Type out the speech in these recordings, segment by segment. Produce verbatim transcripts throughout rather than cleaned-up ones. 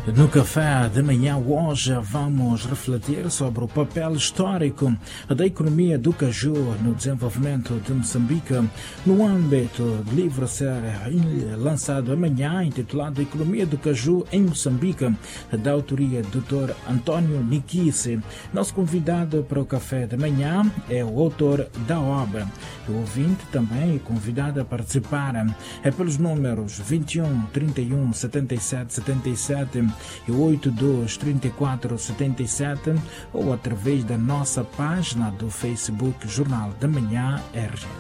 No café de manhã hoje vamos refletir sobre o papel histórico da economia do caju no desenvolvimento de Moçambique no âmbito do livro a ser lançado amanhã intitulado Economia do Caju em Moçambique, da autoria do doutor António Nikice. Nosso convidado para o café de manhã é o autor da obra. O ouvinte também é convidado a participar é pelos números vinte e um, trinta e um, setenta e sete, setenta e sete e oitenta e dois, trinta e quatro, setenta e sete ou através da nossa página do Facebook Jornal da Manhã R G.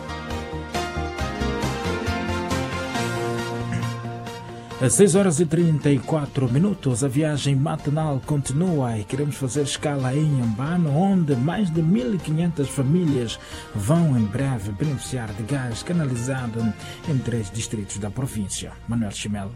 Às seis horas e trinta e quatro minutos, a viagem matinal continua e queremos fazer escala em Inhambane, onde mais de mil e quinhentas famílias vão em breve beneficiar de gás canalizado em três distritos da província. Manuel Chimelo.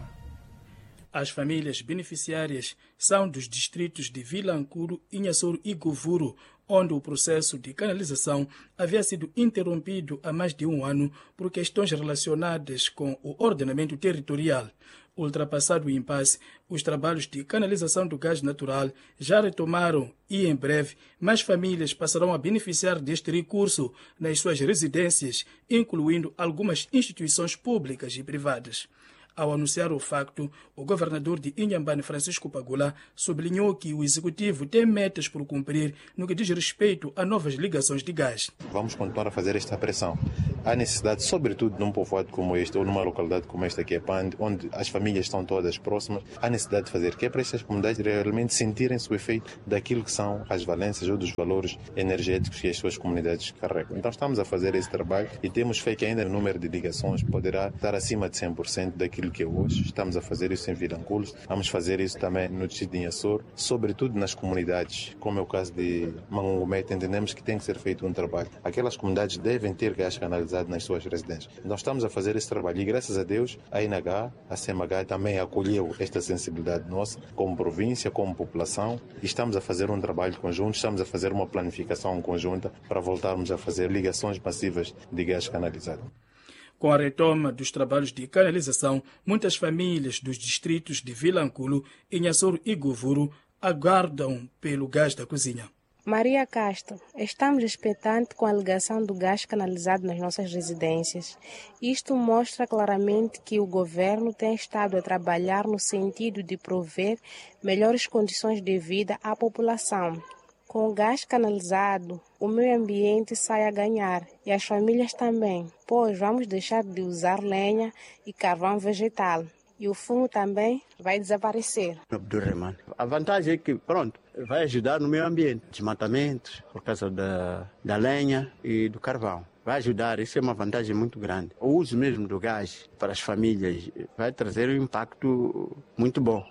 As famílias beneficiárias são dos distritos de Vilankuru, Inhassoro e Govuro, onde o processo de canalização havia sido interrompido há mais de um ano por questões relacionadas com o ordenamento territorial. Ultrapassado o impasse, os trabalhos de canalização do gás natural já retomaram e, em breve, mais famílias passarão a beneficiar deste recurso nas suas residências, incluindo algumas instituições públicas e privadas. Ao anunciar o facto, o governador de Inhambane, Francisco Pagula, sublinhou que o executivo tem metas por cumprir no que diz respeito a novas ligações de gás. Vamos continuar a fazer esta pressão. Há necessidade, sobretudo num povoado como este, ou numa localidade como esta que é Pande, onde as famílias estão todas próximas, há necessidade de fazer que é para estas comunidades realmente sentirem-se o efeito daquilo que são as valências ou dos valores energéticos que as suas comunidades carregam. Então estamos a fazer esse trabalho e temos fé que ainda o número de ligações poderá estar acima de cem por cento daquilo que é hoje. Estamos a fazer isso em Vilanculos, vamos fazer isso também no distrito de Inhassoro, sobretudo nas comunidades, como é o caso de Mangongomete. Entendemos que tem que ser feito um trabalho. Aquelas comunidades devem ter gás canalizado nas suas residências. Nós estamos a fazer esse trabalho e, graças a Deus, a I N H, a C M H também acolheu esta sensibilidade nossa, como província, como população, e estamos a fazer um trabalho conjunto, estamos a fazer uma planificação conjunta para voltarmos a fazer ligações massivas de gás canalizado. Com a retoma dos trabalhos de canalização, muitas famílias dos distritos de Vilanculo, Inhassoro e Govuro aguardam pelo gás da cozinha. Maria Castro, estamos expectantes com a ligação do gás canalizado nas nossas residências. Isto mostra claramente que o governo tem estado a trabalhar no sentido de prover melhores condições de vida à população. Com o gás canalizado, o meio ambiente sai a ganhar e as famílias também, pois vamos deixar de usar lenha e carvão vegetal. E o fumo também vai desaparecer. Abdurrahman. A vantagem é que, pronto, vai ajudar no meio ambiente. Desmatamentos, por causa da, da lenha e do carvão. Vai ajudar, isso é uma vantagem muito grande. O uso mesmo do gás para as famílias vai trazer um impacto muito bom.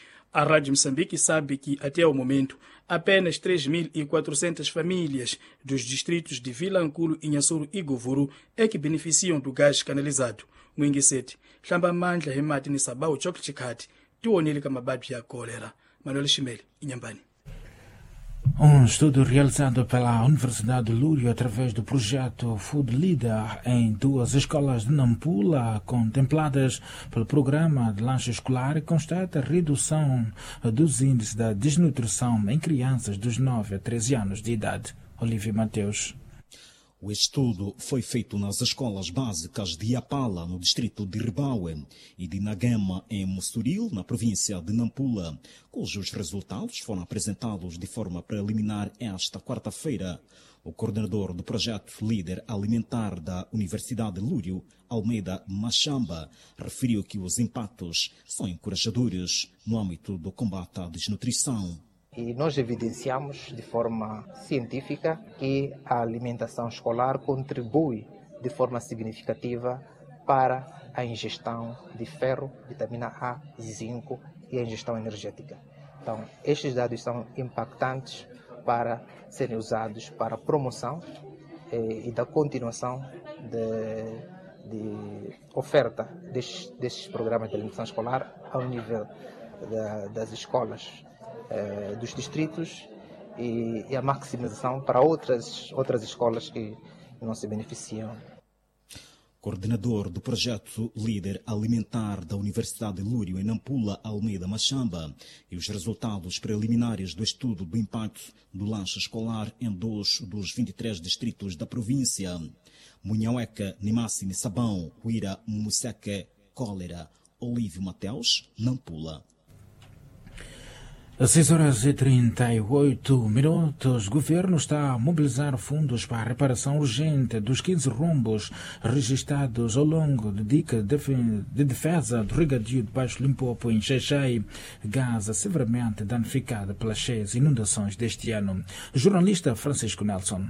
A Rádio Moçambique sabe que, até o momento, apenas três mil e quatrocentas famílias dos distritos de Vilanculo, Inhassoro e Govuro é que beneficiam do gás canalizado. Mwingiseti, hlamba mandla hemati nisabao chokchikati, tuonile kama babi ya kolera. Manuel Chimelo, Inhambane. Um estudo realizado pela Universidade de Lúrio através do projeto Food Leader em duas escolas de Nampula, contempladas pelo programa de lanche escolar, constata a redução dos índices da desnutrição em crianças dos nove a treze anos de idade. Olívia Mateus. O estudo foi feito nas escolas básicas de Apala, no distrito de Ribaue, e de Nagama, em Musturil, na província de Nampula, cujos resultados foram apresentados de forma preliminar esta quarta-feira. O coordenador do projeto Líder Alimentar da Universidade de Lúrio, Almeida Machamba, referiu que os impactos são encorajadores no âmbito do combate à desnutrição. E nós evidenciamos de forma científica que a alimentação escolar contribui de forma significativa para a ingestão de ferro, vitamina A, zinco e a ingestão energética. Então, estes dados são impactantes para serem usados para a promoção eh, e da continuação de, de oferta destes, destes programas de alimentação escolar ao nível da, das escolas dos distritos e, e a maximização para outras, outras escolas que não se beneficiam. Coordenador do projeto Líder Alimentar da Universidade de Lúrio, em Nampula, Almeida Machamba, e os resultados preliminares do estudo do impacto do lanche escolar em dois dos vinte e três distritos da província. Munhaueca, Nimassi, Sabão, Huira, Museque, Cólera, Olívio Mateus, Nampula. Às seis horas e trinta e oito minutos, o governo está a mobilizar fundos para a reparação urgente dos quinze rombos registrados ao longo da dica de defesa do regadio de Baixo Limpopo em Xai-Xai, Gaza, severamente danificada pelas cheias inundações deste ano. Jornalista Francisco Nelson.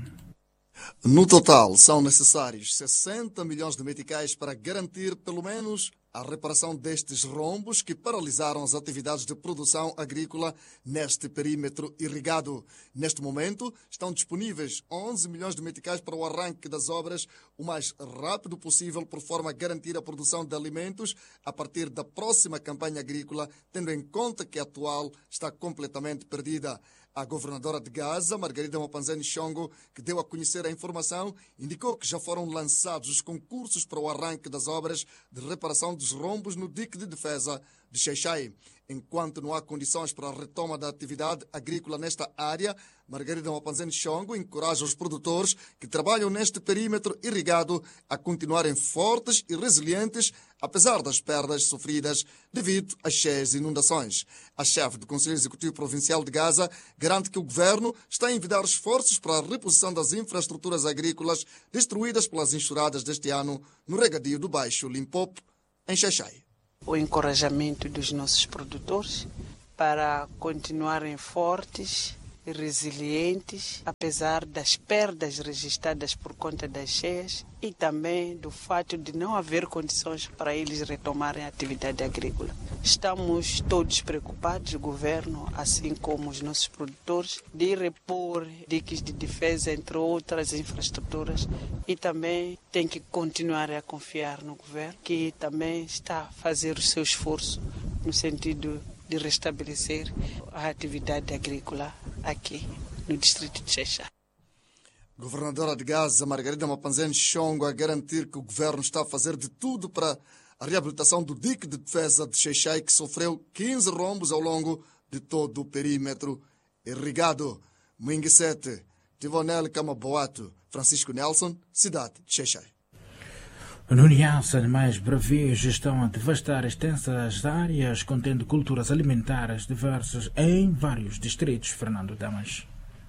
No total, são necessários sessenta milhões de meticais para garantir, pelo menos, a reparação destes rombos que paralisaram as atividades de produção agrícola neste perímetro irrigado. Neste momento, estão disponíveis onze milhões de meticais para o arranque das obras o mais rápido possível, por forma a garantir a produção de alimentos a partir da próxima campanha agrícola, tendo em conta que a atual está completamente perdida. A governadora de Gaza, Margarida Mopanzani Shongo, que deu a conhecer a informação, indicou que já foram lançados os concursos para o arranque das obras de reparação dos rombos no dique de defesa de Xai-Xai. Enquanto não há condições para a retoma da atividade agrícola nesta área, Margarida Mopanzani Shongo encoraja os produtores que trabalham neste perímetro irrigado a continuarem fortes e resilientes, apesar das perdas sofridas devido às cheias inundações. A chefe do Conselho Executivo Provincial de Gaza garante que o governo está a envidar esforços para a reposição das infraestruturas agrícolas destruídas pelas enxurradas deste ano no regadio do Baixo Limpopo, em Xai-Xai. O encorajamento dos nossos produtores para continuarem fortes e resilientes, apesar das perdas registradas por conta das cheias e também do fato de não haver condições para eles retomarem a atividade agrícola. Estamos todos preocupados, o governo, assim como os nossos produtores, de repor diques de defesa, entre outras infraestruturas, e também tem que continuar a confiar no governo, que também está a fazer o seu esforço no sentido de restabelecer a atividade agrícola aqui no distrito de Xai-Xai. Governadora de Gaza, Margarida Mopanzani Shongo, a garantir que o governo está a fazer de tudo para a reabilitação do dique de defesa de Xai-Xai, que sofreu quinze rombos ao longo de todo o perímetro irrigado. Mwingi sete, Tivonel Camaboato, Francisco Nelson, cidade de Xai-Xai. No Niassa, animais bravios estão a devastar extensas áreas contendo culturas alimentares diversas em vários distritos. Fernando Damas.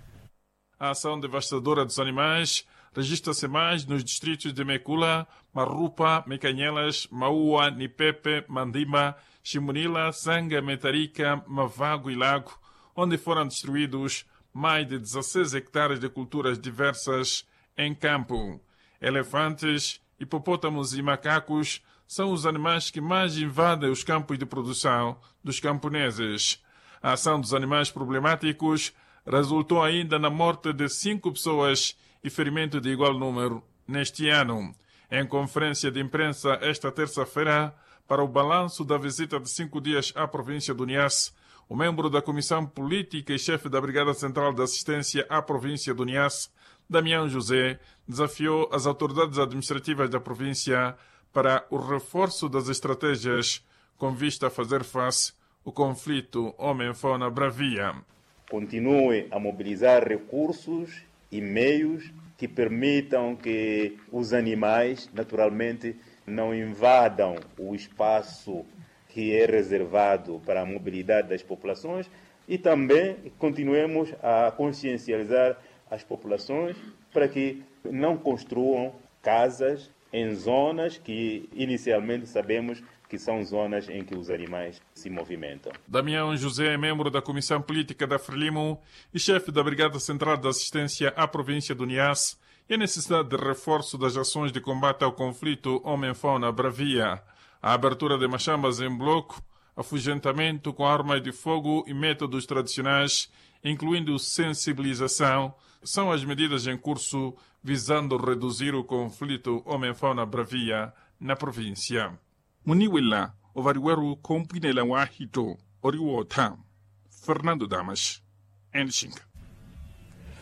A ação devastadora dos animais registra-se mais nos distritos de Mekula, Marupa, Mecanhelas, Maua, Nipepe, Mandima, Chimunila, Sanga, Metarica, Mavago e Lago, onde foram destruídos mais de dezesseis hectares de culturas diversas em campo. Elefantes, hipopótamos e macacos são os animais que mais invadem os campos de produção dos camponeses. A ação dos animais problemáticos resultou ainda na morte de cinco pessoas e ferimento de igual número neste ano. Em conferência de imprensa esta terça-feira, para o balanço da visita de cinco dias à província do Niassa, o membro da Comissão Política e chefe da Brigada Central de Assistência à província do Niassa, Damião José, desafiou as autoridades administrativas da província para o reforço das estratégias com vista a fazer face ao conflito homem-fauna bravia. Continue a mobilizar recursos e meios que permitam que os animais, naturalmente, não invadam o espaço que é reservado para a mobilidade das populações e também continuemos a consciencializar as populações para que não construam casas em zonas que inicialmente sabemos que são zonas em que os animais se movimentam. Damião José é membro da Comissão Política da Frelimo e chefe da Brigada Central de Assistência à província do Niassa e a necessidade de reforço das ações de combate ao conflito homem-fauna bravia. A abertura de machambas em bloco, afugentamento com armas de fogo e métodos tradicionais, incluindo sensibilização, são as medidas em curso visando reduzir o conflito homem-fauna bravia na província. Muniwila, Ovariweru, Compinela Wahito, Oriwota, Fernando Damas, Enshinga.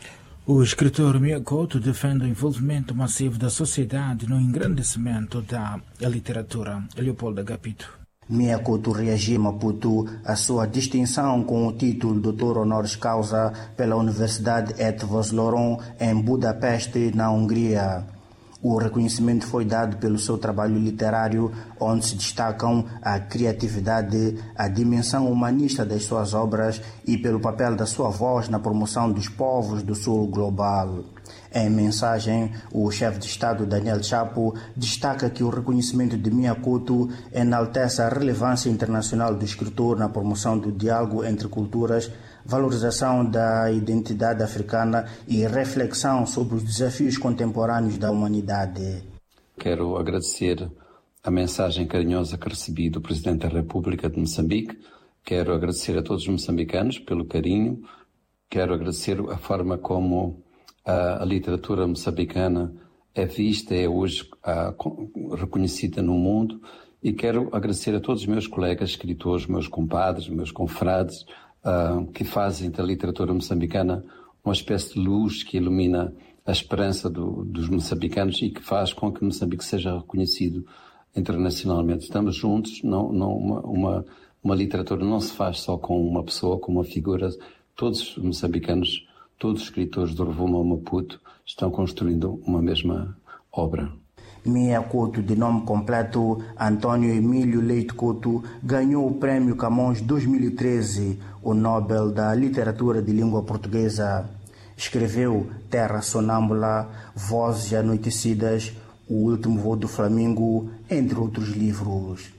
O escritor Mia Couto defende o envolvimento massivo da sociedade no engrandecimento da literatura. Leopoldo Agapito. Mia Couto reagiu em Maputo à sua distinção com o título doutor honoris causa pela Universidade Eötvös Loránd em Budapeste, na Hungria. O reconhecimento foi dado pelo seu trabalho literário, onde se destacam a criatividade, a dimensão humanista das suas obras e pelo papel da sua voz na promoção dos povos do sul global. Em mensagem, o chefe de Estado Daniel Chapo destaca que o reconhecimento de Mia Couto enaltece a relevância internacional do escritor na promoção do diálogo entre culturas, valorização da identidade africana e reflexão sobre os desafios contemporâneos da humanidade. Quero agradecer a mensagem carinhosa que recebi do Presidente da República de Moçambique. Quero agradecer a todos os moçambicanos pelo carinho. Quero agradecer a forma como a, a literatura moçambicana é vista, é hoje a, reconhecida no mundo. E quero agradecer a todos os meus colegas escritores, meus compadres, meus confrades, Uh, que fazem da literatura moçambicana uma espécie de luz que ilumina a esperança do, dos moçambicanos e que faz com que Moçambique seja reconhecido internacionalmente. Estamos juntos, não, não, uma, uma, uma literatura não se faz só com uma pessoa, com uma figura. Todos os moçambicanos, todos os escritores do Rovuma ao Maputo estão construindo uma mesma obra. Mia Couto, de nome completo Antônio Emílio Leite Couto, ganhou o Prêmio Camões dois mil e treze, o Nobel da Literatura de Língua Portuguesa. Escreveu Terra Sonâmbula, Vozes Anoitecidas, O Último Voo do Flamingo, entre outros livros.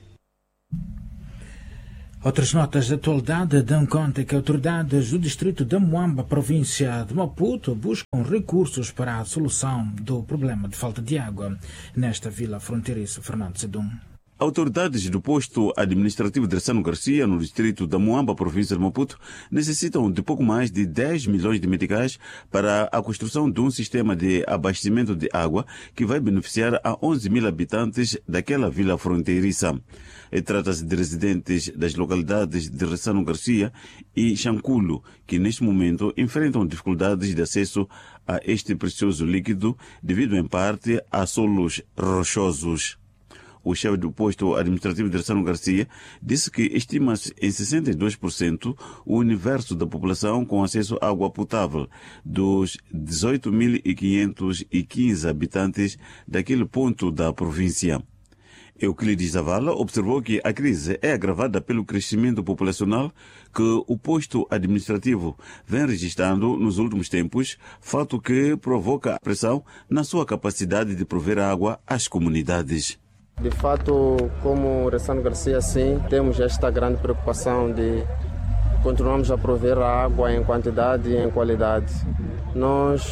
Outras notas de atualidade dão conta que autoridades do distrito de Moamba, província de Maputo, buscam recursos para a solução do problema de falta de água nesta vila fronteiriça. Fernando Sedum. Autoridades do posto administrativo de Ressano Garcia, no distrito da Moamba, província de Maputo, necessitam de pouco mais de dez milhões de meticais para a construção de um sistema de abastecimento de água que vai beneficiar a onze mil habitantes daquela vila fronteiriça. Trata-se de residentes das localidades de Ressano Garcia e Xanculo, que neste momento enfrentam dificuldades de acesso a este precioso líquido devido em parte a solos rochosos. O chefe do posto administrativo de Ressano Garcia disse que estima-se em sessenta e dois por cento o universo da população com acesso à água potável dos dezoito mil quinhentos e quinze habitantes daquele ponto da província. Euclides Zavala observou que a crise é agravada pelo crescimento populacional que o posto administrativo vem registrando nos últimos tempos, fato que provoca pressão na sua capacidade de prover água às comunidades. De fato, como Ressano Garcia, sim, temos esta grande preocupação de continuarmos a prover a água em quantidade e em qualidade. Nós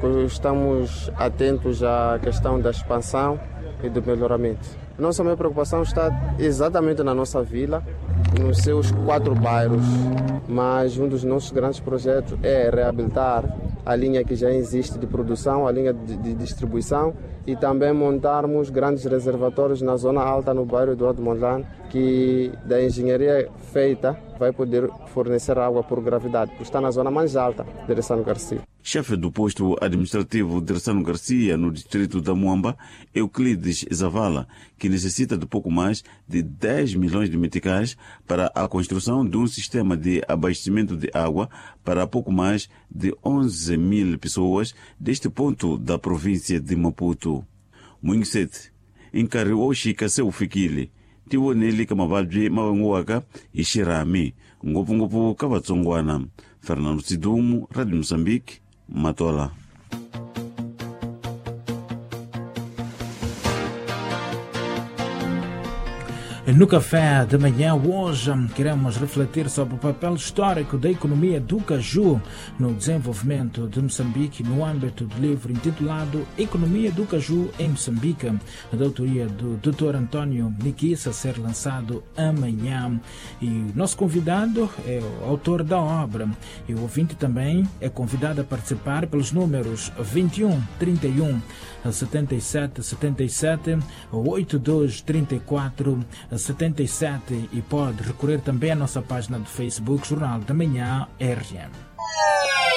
estamos atentos à questão da expansão e do melhoramento. Nossa maior preocupação está exatamente na nossa vila, nos seus quatro bairros, mas um dos nossos grandes projetos é reabilitar a linha que já existe de produção, a linha de, de distribuição e também montarmos grandes reservatórios na zona alta, no bairro Eduardo Mondlane, que da engenharia feita vai poder fornecer água por gravidade, porque está na zona mais alta de Ressano Garcia. Chefe do posto administrativo de Ressano Garcia, no distrito da Moamba, Euclides Zavala, que necessita de pouco mais de dez milhões de meticais para a construção de um sistema de abastecimento de água para pouco mais de onze mil pessoas deste ponto da província de Maputo. Muingset, encarregou Chicaseu Fikili, tiwo nele kamavadwe mawanguaka e Xirami, ngopo ngopo Kavatsongwana. Fernando Sidumo, Rádio Moçambique, Matola. No café de manhã hoje queremos refletir sobre o papel histórico da economia do caju no desenvolvimento de Moçambique no âmbito do livro intitulado Economia do Caju em Moçambique, da autoria do doutor Antônio Niquissa, a ser lançado amanhã. E o nosso convidado é o autor da obra e o ouvinte também é convidado a participar pelos números vinte e um, trinta e um, setenta e sete, setenta e sete, oitenta e dois, trinta e quatro, setenta e sete e pode recorrer também à nossa página do Facebook Jornal da Manhã R M.